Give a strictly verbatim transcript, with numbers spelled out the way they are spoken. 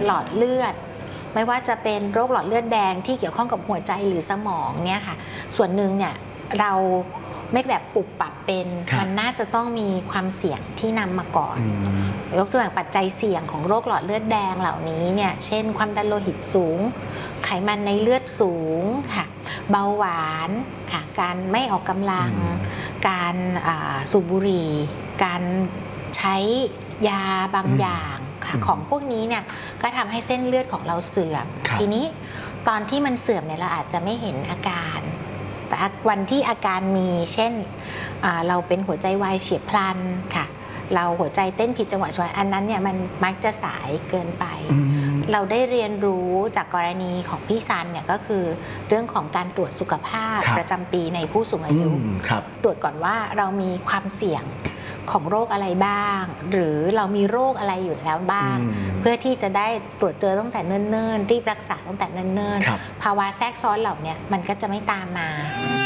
หลอดเลือดไม่ว่าจะเป็นโรคหลอดเลือดแดงที่เกี่ยวข้องกับหัวใจหรือสมองเนี่ยค่ะส่วนหนึ่งเนี่ยเราไม่แบบปรับปรับเป็นมันน่าจะต้องมีความเสี่ยงที่นำมาก่อนยกตัวอย่างปัจจัยเสี่ยงของโรคหลอดเลือดแดงเหล่านี้เนี่ยเช่นความดันโลหิตสูงไขมันในเลือดสูงค่ะเบาหวานค่ะการไม่ออกกำลังการสูบบุหรี่การใช้ยาบางอย่างของพวกนี้เนี่ยก็ทำให้เส้นเลือดของเราเสื่อมทีนี้ตอนที่มันเสื่อมเนี่ยเราอาจจะไม่เห็นอาการแต่วันที่อาการมีเช่นเราเป็นหัวใจวายเฉียบพลันค่ะเราหัวใจเต้นผิดจังหวะช่วยอันนั้นเนี่ยมันมักจะสายเกินไปเราได้เรียนรู้จากกรณีของพี่ซันเนี่ยก็คือเรื่องของการตรวจสุขภาพประจำปีในผู้สูงอายุตรวจก่อนว่าเรามีความเสี่ยงของโรคอะไรบ้างหรือเรามีโรคอะไรอยู่แล้วบ้างเพื่อที่จะได้ตรวจเจอตั้งแต่เนิ่นๆรีบรักษาตั้งแต่เนิ่นๆภาวะแทรกซ้อนเหล่านี้มันก็จะไม่ตามมา